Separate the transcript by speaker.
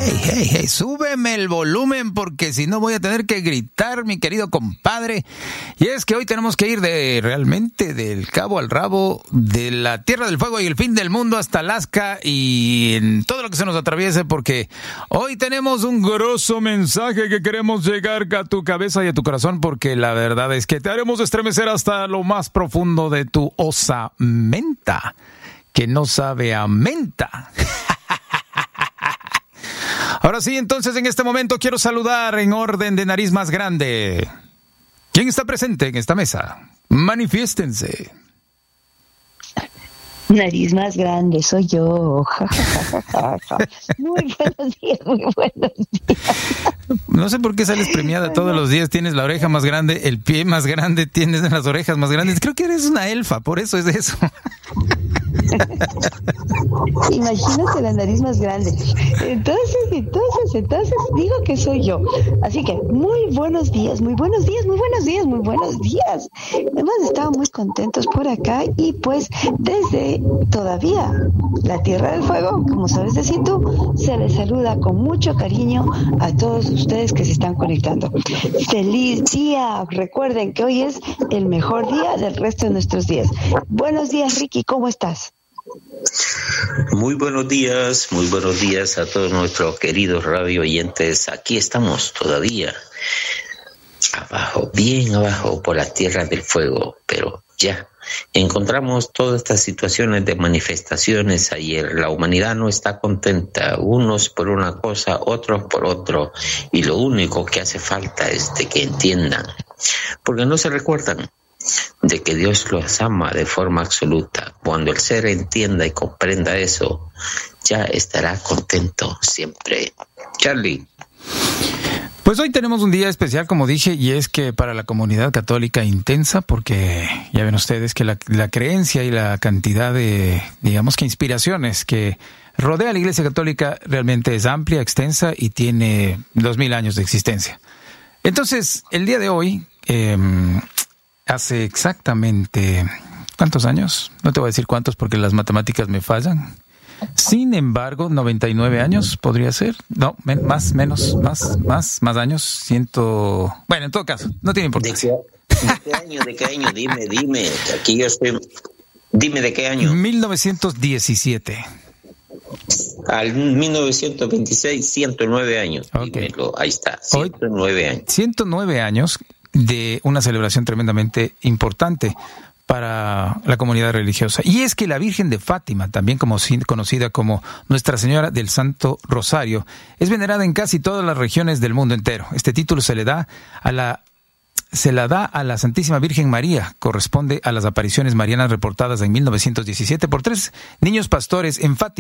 Speaker 1: Hey, súbeme el volumen porque si no voy a tener que gritar, mi querido compadre. Y es que hoy tenemos que ir realmente del cabo al rabo, de la Tierra del Fuego y el fin del mundo hasta Alaska y en todo lo que se nos atraviese, porque hoy tenemos un grosso mensaje que queremos llegar a tu cabeza y a tu corazón, porque la verdad es que te haremos estremecer hasta lo más profundo de tu osamenta, que no sabe a menta. Ahora sí, entonces en este momento quiero saludar en orden de nariz más grande. ¿Quién está presente en esta mesa? Manifiéstense.
Speaker 2: Nariz más grande, soy yo. Muy buenos días, muy buenos días.
Speaker 1: No sé por qué sales premiada todos los días. Tienes la oreja más grande, el pie más grande, tienes las orejas más grandes. Creo que eres una elfa, por eso es eso.
Speaker 2: Imagínate la nariz más grande. Entonces, digo que soy yo. Así que muy buenos días, muy buenos días, muy buenos días, muy buenos días. Hemos estado muy contentos por acá y pues desde todavía la Tierra del Fuego, como sabes decir tú, se les saluda con mucho cariño a todos ustedes que se están conectando. ¡Feliz día! Recuerden que hoy es el mejor día del resto de nuestros días. Buenos días, Ricky, ¿cómo estás?
Speaker 3: Muy buenos días a todos nuestros queridos radio oyentes. Aquí estamos todavía, abajo, bien abajo por las tierras del fuego, pero ya encontramos todas estas situaciones de manifestaciones ayer. La humanidad no está contenta, unos por una cosa, otros por otro, y lo único que hace falta es de que entiendan, porque no se recuerdan de que Dios los ama de forma absoluta. Cuando el ser entienda y comprenda eso, ya estará contento siempre. Charlie.
Speaker 1: Pues hoy tenemos un día especial, como dije, y es que para la comunidad católica intensa, porque ya ven ustedes que la creencia y la cantidad de, digamos que inspiraciones que rodea a la Iglesia Católica realmente es amplia, extensa y tiene 2000 años de existencia. Entonces, el día de hoy, hace exactamente, ¿cuántos años? No te voy a decir cuántos porque las matemáticas me fallan. Sin embargo, 99 años podría ser. No, más años. Bueno, en todo caso, no tiene importancia.
Speaker 3: ¿De qué año? Dime. Aquí yo estoy. Dime de qué año.
Speaker 1: 1917.
Speaker 3: Al 1926, 109 años.
Speaker 1: Okay.
Speaker 3: Dímelo, ahí está, 109 años. 109
Speaker 1: años de una celebración tremendamente importante para la comunidad religiosa. Y es que la Virgen de Fátima, también conocida como Nuestra Señora del Santo Rosario, es venerada en casi todas las regiones del mundo entero. Este título se la da a la Santísima Virgen María. Corresponde a las apariciones marianas reportadas en 1917 por 3 niños pastores en Fátima.